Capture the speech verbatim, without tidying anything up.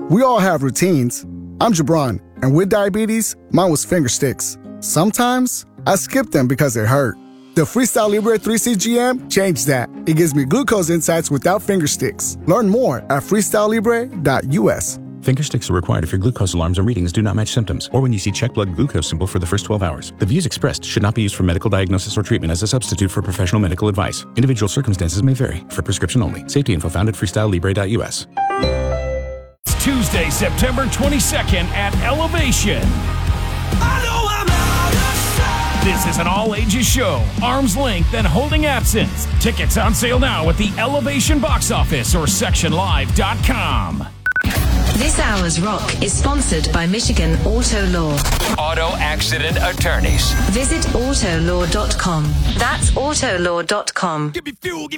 We all have routines. I'm Jabron, and with diabetes, mine was finger sticks. Sometimes, I skip them because it hurt. The Freestyle Libre three C G M changed that. It gives me glucose insights without finger sticks. Learn more at freestyle libre dot U S. Finger sticks are required if your glucose alarms or readings do not match symptoms, or when you see check blood glucose symbol for the first twelve hours. The views expressed should not be used for medical diagnosis or treatment as a substitute for professional medical advice. Individual circumstances may vary. For prescription only. Safety info found at freestyle libre dot U S. It's Tuesday, September twenty-second at Elevation. I know I'm out of sight. This is an all-ages show, arm's length and holding absence. Tickets on sale now at the Elevation box office or section live dot com. This hour's rock is sponsored by Michigan Auto Law. Auto accident attorneys. Visit auto law dot com. That's auto law dot com. Give me fuel, give